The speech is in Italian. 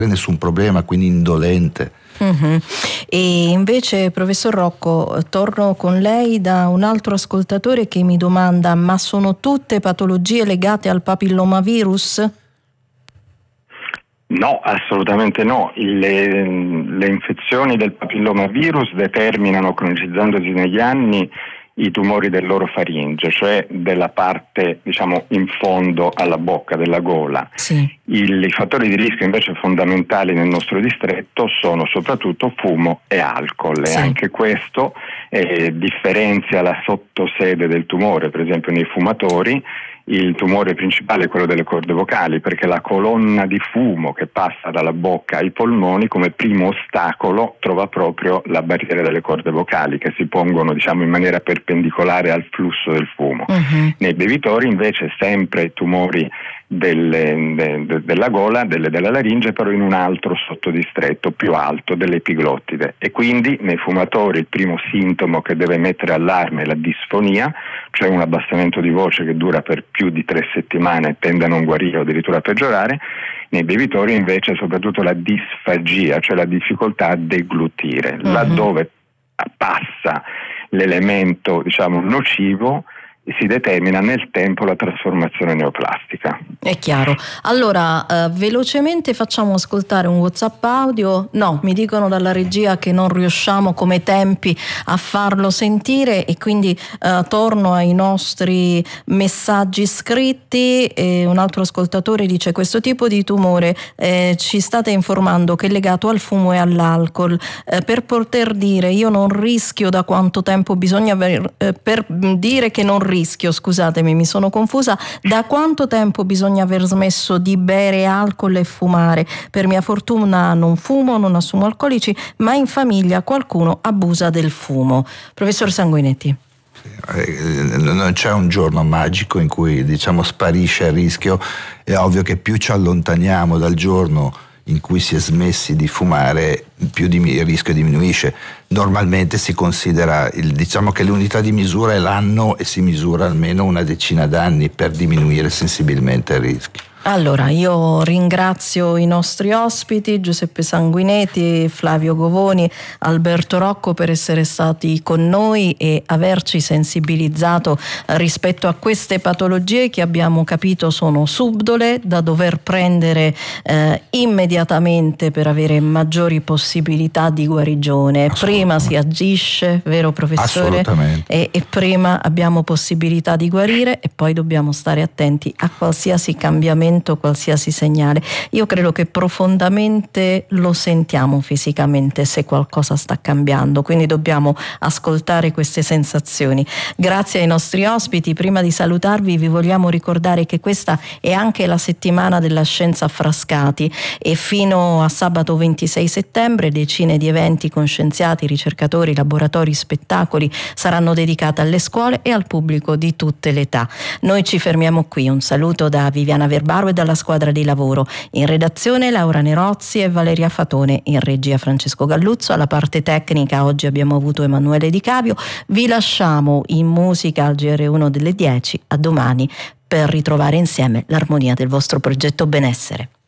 nessun problema, quindi indolente. E invece, professor Rocco, torno con lei da un altro ascoltatore che mi domanda: ma sono tutte patologie legate al papillomavirus? No, assolutamente no. Le infezioni del papillomavirus determinano, cronicizzandosi negli anni, i tumori dell'orofaringe, cioè della parte, diciamo, in fondo alla bocca, della gola. Sì. I fattori di rischio invece fondamentali nel nostro distretto sono soprattutto fumo e alcol, Sì. e anche questo differenzia la sottosede del tumore. Per esempio, nei fumatori il tumore principale è quello delle corde vocali, perché la colonna di fumo che passa dalla bocca ai polmoni come primo ostacolo trova proprio la barriera delle corde vocali, che si pongono, diciamo, in maniera perpendicolare al flusso del fumo. Nei bevitori invece sempre tumori della gola, della laringe, però in un altro sottodistretto più alto dell'epiglottide, e quindi nei fumatori il primo sintomo che deve mettere allarme è la disfonia, cioè un abbassamento di voce che dura per più di 3 settimane e tende a non guarire o addirittura a peggiorare. Nei bevitori invece soprattutto la disfagia, cioè la difficoltà a deglutire. Laddove passa l'elemento, diciamo, nocivo, si determina nel tempo la trasformazione neoplastica. È chiaro. Allora, velocemente facciamo ascoltare un WhatsApp audio. No, mi dicono dalla regia che non riusciamo come tempi a farlo sentire, e quindi torno ai nostri messaggi scritti. Un altro ascoltatore dice: questo tipo di tumore ci state informando che è legato al fumo e all'alcol, per poter dire io non rischio, da quanto tempo bisogna per dire che non rischio, scusatemi, mi sono confusa, da quanto tempo bisogna aver smesso di bere alcol e fumare? Per mia fortuna non fumo, non assumo alcolici, ma in famiglia qualcuno abusa del fumo. Professor Sanguinetti. Non c'è un giorno magico in cui, diciamo, sparisce il rischio. È ovvio che più ci allontaniamo dal giorno in cui si è smessi di fumare, più il rischio diminuisce. Normalmente si considera, diciamo che l'unità di misura è l'anno, e si misura almeno una decina d'anni per diminuire sensibilmente il rischio. Allora, io ringrazio i nostri ospiti, Giuseppe Sanguinetti, Flavio Govoni, Alberto Rocco, per essere stati con noi e averci sensibilizzato rispetto a queste patologie che abbiamo capito sono subdole, da dover prendere immediatamente per avere maggiori possibilità di guarigione. Prima si agisce, vero professore? Assolutamente. E prima abbiamo possibilità di guarire, e poi dobbiamo stare attenti a qualsiasi cambiamento, qualsiasi segnale. Io credo che profondamente lo sentiamo fisicamente se qualcosa sta cambiando, quindi dobbiamo ascoltare queste sensazioni. Grazie ai nostri ospiti. Prima di salutarvi vi vogliamo ricordare che questa è anche la settimana della scienza a Frascati, e fino a sabato 26 settembre decine di eventi con scienziati, ricercatori, laboratori, spettacoli saranno dedicati alle scuole e al pubblico di tutte le età. Noi ci fermiamo qui. Un saluto da Viviana Verbaro e dalla squadra di lavoro. In redazione Laura Nerozzi e Valeria Fatone, in regia Francesco Galluzzo, alla parte tecnica oggi abbiamo avuto Emanuele Di Cavio. Vi lasciamo in musica al GR1 delle 10. A domani per ritrovare insieme l'armonia del vostro progetto benessere.